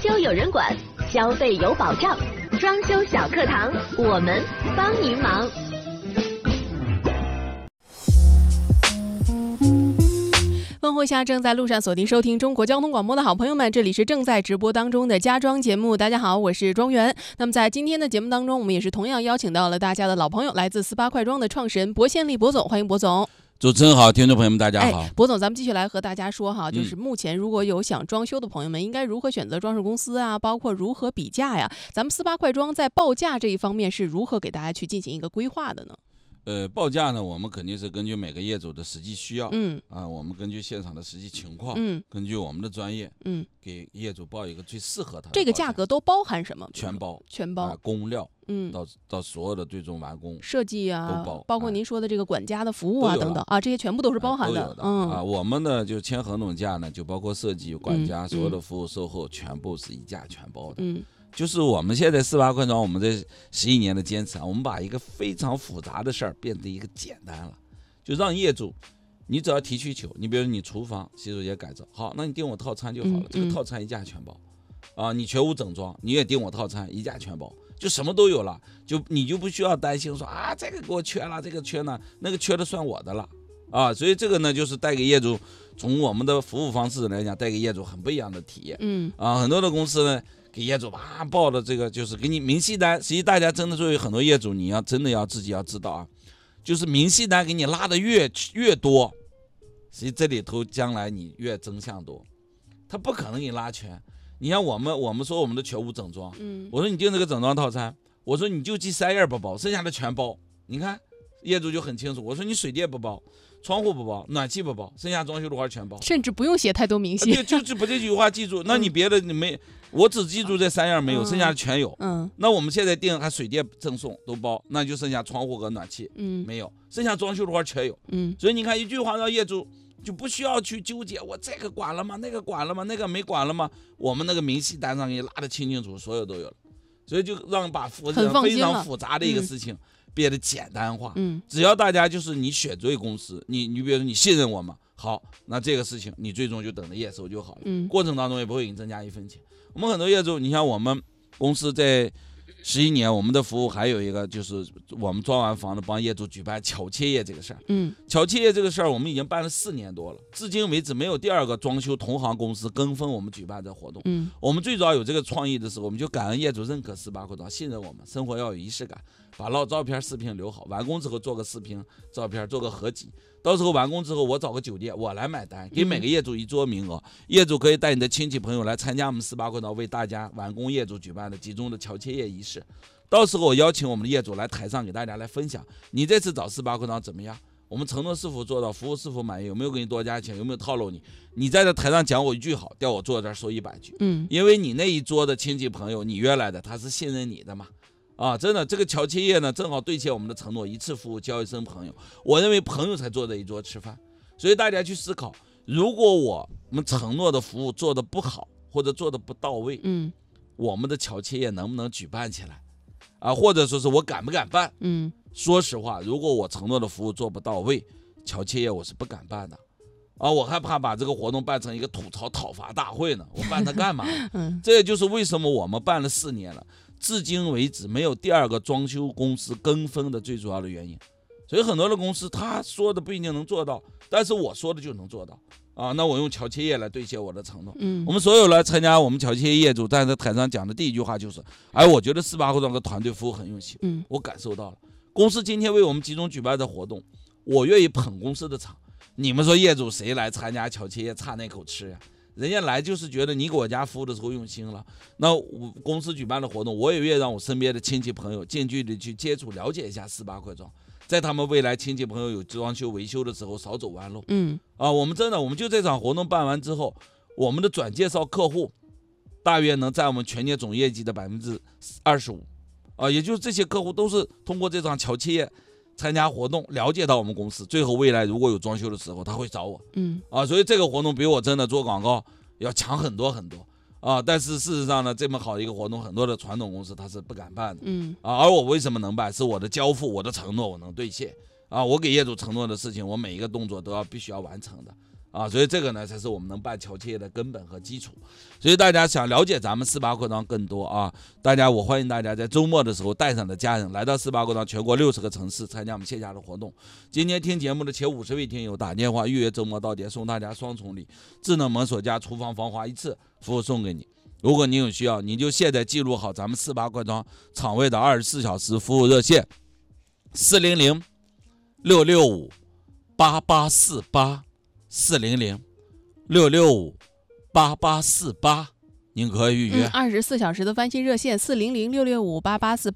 修有人管，消费有保障。装修小课堂，我们帮您忙。 问候一下正在路上锁定收听中国交通广播的好朋友们，这里是正在直播当中的家装节目。大家好，我是庄园。那么在今天的节目当中，我们也是同样邀请到了大家的老朋友，来自48快装的创始人薄宪利薄总，欢迎薄总。 主持人好，听众朋友们大家好。 薄总，咱们继续来和大家说哈，就是目前如果有想装修的朋友们，应该如何选择装饰公司啊，包括如何比价呀？咱们48快装在报价这一方面是如何给大家去进行一个规划的呢？ 报价呢，我们肯定是根据每个业主的实际需要，我们根据现场的实际情况，根据我们的专业，给业主报一个最适合他的。 这个价格都包含什么？ 全包，工料，到所有的最终完工设计啊， 都包括您说的这个管家的服务啊等等啊，这些全部都是包含的。 我们呢就签合同价呢，就包括设计、管家所有的服务、售后，全部是一价全包的。就是我们现在48快装，我们这11年的坚持啊，我们把一个非常复杂的事儿变成一个简单了，就让业主，你只要提需求，你比如你厨房洗手间改造，好，那你订我套餐就好了，这个套餐一价全包，你全屋整装你也订我套餐一价全包，就什么都有了，你就不需要担心说啊这个给我缺了，这个缺呢，那个缺的算我的了所以这个呢就是带给业主，从我们的服务方式来讲，带给业主很不一样的体验。很多的公司呢。给业主报的这个就是给你明细单，实际大家真的作为很多业主，你要真的要自己要知道啊，就是明细单给你拉的越多，实际这里头将来你越增项多，他不可能给你拉全。你像我们说我们的全屋整装，我说你订这个整装套餐，我说你就记3样不包，剩下的全包。你看业主就很清楚，我说你水电不包，窗户不包，暖气不包，剩下装修的话全包， 甚至不用写太多明细， 就是把这句话记住。那你别的你没，我只记住这3样没有，剩下的全有。那我们现在定还水电赠送都包，那就剩下窗户和暖气，没有，剩下装修的话全有。所以你看一句话让业主就不需要去纠结，我这个管了吗？那个管了吗？那个没管了吗？我们那个明细单上给你拉得清清楚，所有都有了，所以就让把非常复杂的一个事情变得简单化。只要大家就是你选对公司，你比如说你信任我们，好，那这个事情你最终就等着验收就好了。过程当中也不会给你增加1分钱。我们很多业主，你像我们公司在11年，我们的服务还有一个就是我们装完房子帮业主举办巧切业这个事儿。巧切业这个事儿我们已经办了4年多了，至今为止没有第二个装修同行公司跟风我们举办这活动。我们最早有这个创意的时候，我们就感恩业主认可48快装，信任我们，生活要有仪式感，把老照片视频留好，完工之后做个视频照片，做个合集，到时候完工之后我找个酒店我来买单，给每个业主1桌名额，业主可以带你的亲戚朋友来参加我们48快装为大家完工业主举办的集中的巧切业仪式。到时候我邀请我们的业主来台上给大家来分享，你这次找48快装怎么样，我们承诺是否做到，服务是否满意，有没有给你多加钱，有没有套路你，你在这台上讲我一句好，调我坐这儿说100句。因为你那一桌的亲戚朋友，你约来的他是信任你的嘛。真的这个巧切业呢正好兑现我们的承诺，一次服务交一生朋友，我认为朋友才坐在一桌吃饭。所以大家去思考，如果我们承诺的服务做得不好或者做得不到位，我们的巧切业能不能举办起来或者说是我敢不敢办。说实话，如果我承诺的服务做不到位，巧切业我是不敢办的我害怕把这个活动办成一个吐槽讨伐大会呢，我办它干嘛？这也就是为什么我们办了4年了，至今为止没有第二个装修公司跟风的最主要的原因。所以很多的公司他说的不一定能做到，但是我说的就能做到那我用巧切业来兑现我的承诺。我们所有来参加我们巧切业业主站在台上讲的第一句话就是，我觉得48快装的团队服务很用心，我感受到了。公司今天为我们集中举办的活动，我愿意捧公司的场。你们说业主谁来参加巧切业差那口吃呀？人家来就是觉得你给我家服务的时候用心了。那我公司举办的活动，我也愿意让我身边的亲戚朋友近距离去接触了解一下48快装，在他们未来亲戚朋友有装修维修的时候少走弯路。我们就这场活动办完之后，我们的转介绍客户大约能占我们全年总业绩的25%。也就是这些客户都是通过这场巧切业参加活动了解到我们公司，最后未来如果有装修的时候他会找我。所以这个活动比我真的做广告要强很多很多但是事实上呢，这么好的一个活动，很多的传统公司他是不敢办的。而我为什么能办，是我的交付，我的承诺我能兑现我给业主承诺的事情，我每一个动作都必须要完成的啊，所以这个呢才是我们能办侨企业的根本和基础。所以大家想了解咱们4·8扩张更多啊，我欢迎大家在周末的时候带上的家人来到4·8扩张全国60个城市参加我们线下的活动。今天听节目的前50位听友打电话预约周末到点，送大家双重礼，智能门锁加厨房防滑1次服务送给你。如果您有需要，您就现在记录好咱们4·8扩张场位的24小时服务热线400-665-8848，400-665-8848，您可以预约。 24小时的翻新热线400-665-8848。